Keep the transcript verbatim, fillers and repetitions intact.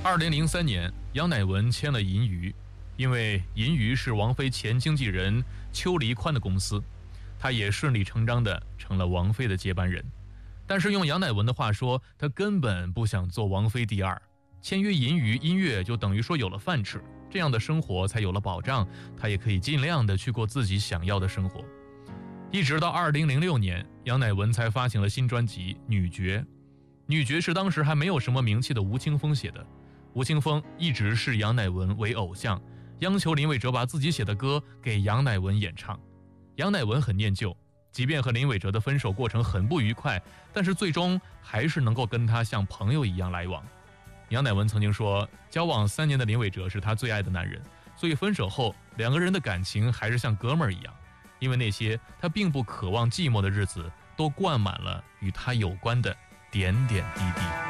二零零三年，杨乃文签了银娱，因为银娱是王菲前经纪人邱黎宽的公司，他也顺理成章地成了王菲的接班人。但是用杨乃文的话说，他根本不想做王菲第二。签约银娱音乐就等于说有了饭吃，这样的生活才有了保障，他也可以尽量的去过自己想要的生活。一直到二零零六年，杨乃文才发行了新专辑《女爵》。《女爵》是当时还没有什么名气的吴青峰写的，吴青峰一直视杨乃文为偶像，央求林伟哲把自己写的歌给杨乃文演唱。杨乃文很念旧，即便和林伟哲的分手过程很不愉快，但是最终还是能够跟他像朋友一样来往。杨乃文曾经说，交往三年的林伟哲是他最爱的男人，所以分手后两个人的感情还是像哥们儿一样，因为那些他并不渴望寂寞的日子都灌满了与他有关的点点滴滴。